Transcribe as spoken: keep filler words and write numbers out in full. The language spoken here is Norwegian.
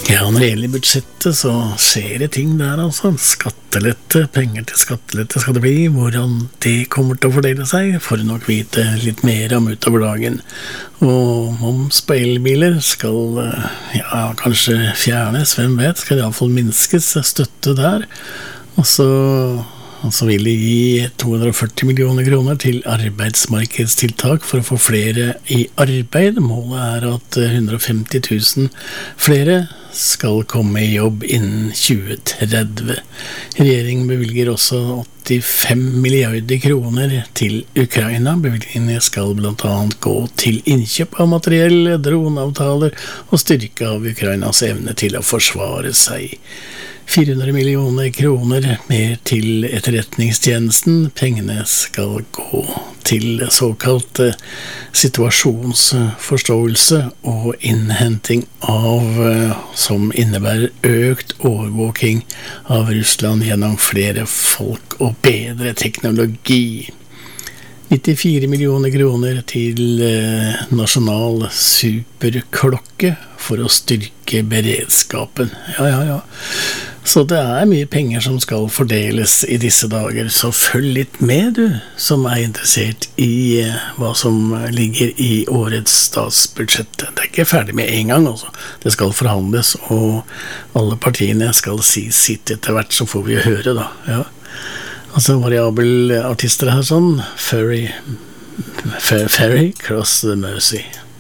Ja, når det gjelder budsjettet så skjer det ting der altså. Skattelette, penger til skattelette skal det bli. Hvordan det kommer til å fordele seg får du nok vite litt mer om utover dagen. Og moms på elbiler skal ja, kanskje fjernes, hvem vet, skal i alle fall minskes støtte der. Og så Og så vil de gi to hundre og førti millioner kroner til arbeidsmarkedstiltak for å få flere i arbeid. Målet er at hundre og femti tusen flere skal komme i jobb innen tjue tretti. Regjeringen bevilger også åttifem milliarder kroner til Ukraina. Bevilgningene skal blant annet gå til innkjøp av materiell, droneavtaler og styrke av Ukrainas evne til å forsvare seg. fire hundre millioner kroner mer til etterretningstjenesten. Pengene skal gå til såkalt situasjonsforståelse og innhenting av, som innebærer økt overvåking av Russland gjennom flere folk og bedre teknologi. nittifire millioner kroner til eh, nasjonal superklokke for å styrke beredskapen. Ja, ja, ja. Så det er mye penger som skal fordeles i disse dager, så følg litt med du, som er interessert i eh, hva som ligger i årets statsbudsjett. Det er ikke ferdig med en gang, altså. Det skal forhandles, og alle partiene skal si sitt etter hvert, så får vi høre da, ja. Altså variabel artister her sånn, Ferry, Ferry, Cross the Mersey.